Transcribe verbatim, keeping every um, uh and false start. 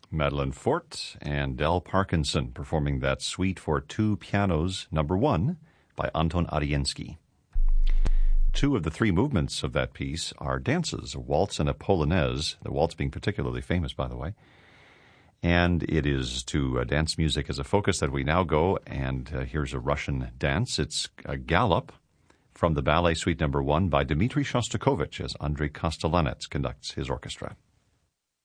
Madeline Fort and Del Parkinson performing that suite for two pianos, number one, by Anton Ariensky. Two of the three movements of that piece are dances, a waltz and a polonaise, the waltz being particularly famous, by the way. And it is to uh, dance music as a focus that we now go, and uh, here's a Russian dance. It's a gallop from the ballet suite number one by Dmitri Shostakovich as Andrei Kostelanets conducts his orchestra.